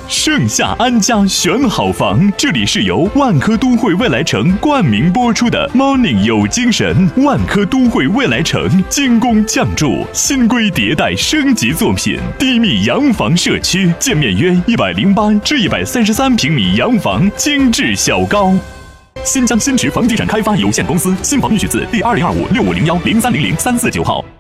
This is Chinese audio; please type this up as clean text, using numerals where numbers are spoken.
盛夏安家选好房，这里是由万科都会未来城冠名播出的 Morning 有精神。万科都会未来城精工匠筑，新规迭代升级作品，低密洋房社区，建面约108至133平米洋房，精致小高。新疆新驰房地产开发有限公司，新房预取自第2025650103003499号。